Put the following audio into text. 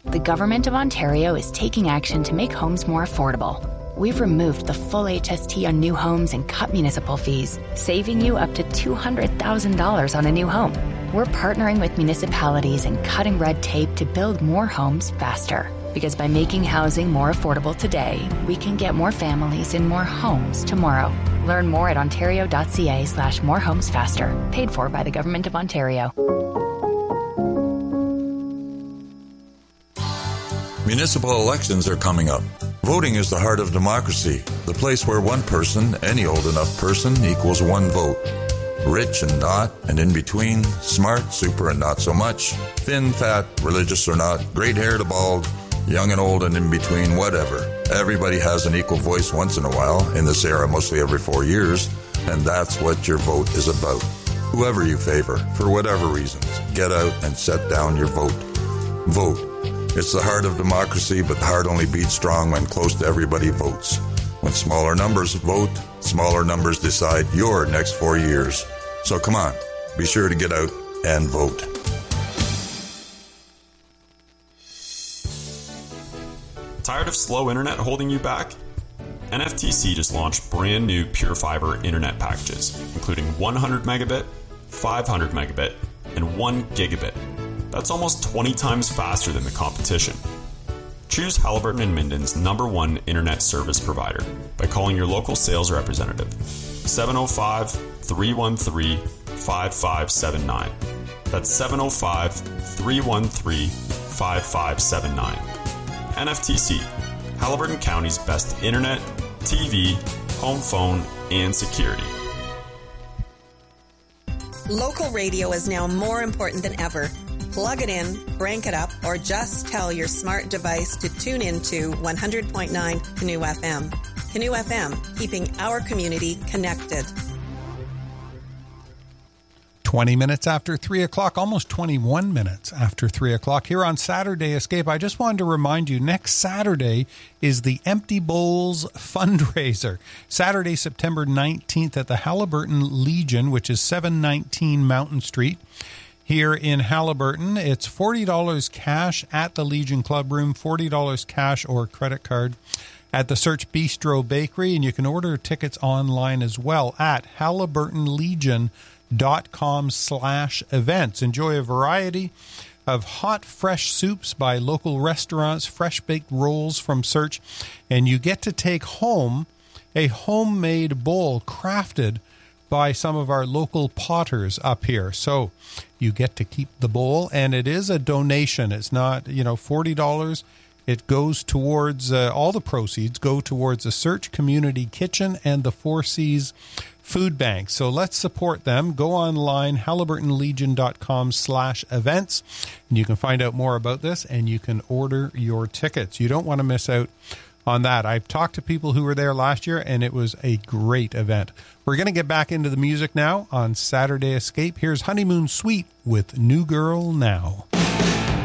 The Government of Ontario is taking action to make homes more affordable. We've removed the full HST on new homes and cut municipal fees, saving you up to $200,000 on a new home. We're partnering with municipalities and cutting red tape to build more homes faster. Because by making housing more affordable today, we can get more families in more homes tomorrow. Learn more at ontario.ca/morehomesfaster. Paid for by the Government of Ontario. Municipal elections are coming up. Voting is the heart of democracy, the place where one person, any old enough person, equals one vote. Rich and not, and in between, smart, super and not so much, thin, fat, religious or not, great-haired to bald, young and old and in between, whatever. Everybody has an equal voice once in a while, in this era mostly every 4 years, and that's what your vote is about. Whoever you favor, for whatever reasons, get out and set down your vote. Vote. It's the heart of democracy, but the heart only beats strong when close to everybody votes. When smaller numbers vote, smaller numbers decide your next 4 years. So come on, be sure to get out and vote. Tired of slow internet holding you back? NFTC just launched brand new Pure Fiber internet packages, including 100 megabit, 500 megabit, and 1 gigabit. That's almost 20 times faster than the competition. Choose Halliburton and Minden's #1 internet service provider by calling your local sales representative. 705-313-5579. That's 705-313-5579. NFTC, Halliburton County's best internet, TV, home phone, and security. Local radio is now more important than ever. Plug it in, crank it up, or just tell your smart device to tune into 100.9 Canoe FM. Canoe FM, keeping our community connected. 20 minutes after 3 o'clock, almost 21 minutes after 3 o'clock here on Saturday Escape. I just wanted to remind you, next Saturday is the Empty Bowls fundraiser. Saturday, September 19th at the Halliburton Legion, which is 719 Mountain Street. Here in Halliburton, it's $40 cash at the Legion Club Room, $40 cash or credit card at the Search Bistro Bakery, and you can order tickets online as well at halliburtonlegion.com/events. Enjoy a variety of hot, fresh soups by local restaurants, fresh baked rolls from Search, and you get to take home a homemade bowl crafted by some of our local potters up here. So you get to keep the bowl, and it is a donation. It's not, $40. It goes towards, all the proceeds go towards the Search Community Kitchen and the Four Seas Food Bank. So let's support them. Go online, halliburtonlegion.com/events, and you can find out more about this, and you can order your tickets. You don't want to miss out on that. I've talked to people who were there last year, and it was a great event. We're going to get back into the music now on Saturday Escape. Here's Honeymoon Suite with New Girl Now.